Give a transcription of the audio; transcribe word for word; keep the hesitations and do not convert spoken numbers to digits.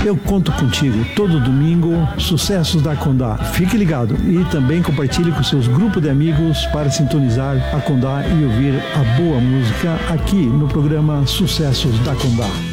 Eu conto contigo todo domingo, sucessos da Condá. Fique ligado e também compartilhe com seus grupos de amigos para sintonizar a Condá e ouvir a boa música aqui no programa Sucessos da Condá.